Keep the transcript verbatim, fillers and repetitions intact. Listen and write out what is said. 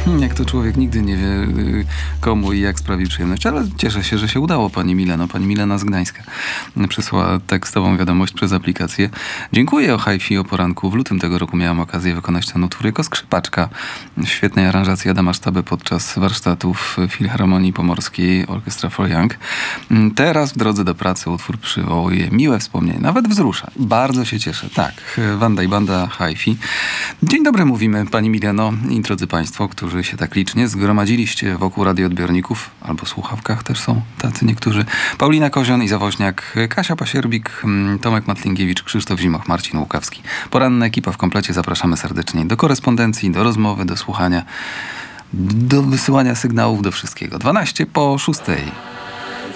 Jak to człowiek nigdy nie wie, y, komu i jak sprawi przyjemność. Ale cieszę się, że się udało, pani Mileno. Pani Milena z Gdańska przysłała tekstową wiadomość przez aplikację. Dziękuję o hi-fi o poranku. W lutym tego roku miałam okazję wykonać ten utwór jako skrzypaczka w świetnej aranżacji Adama Sztaby podczas warsztatów Filharmonii Pomorskiej Orchestra for Young. Teraz w drodze do pracy utwór przywołuje miłe wspomnienia. Nawet wzrusza. Bardzo się cieszę. Tak, Wanda i Banda hi-fi. Dzień dobry mówimy, pani Mileno i drodzy państwo, którzy się tak licznie zgromadziliście wokół radioodbiorników, albo słuchawkach też są tacy niektórzy. Paulina Kozion i Zawoźniak, Kasia Pasierbik, Tomek Matlingiewicz, Krzysztof Zimoch, Marcin Łukawski. Poranna ekipa w komplecie. Zapraszamy serdecznie do korespondencji, do rozmowy, do słuchania, do wysyłania sygnałów, do wszystkiego. dwanaście po szóstej.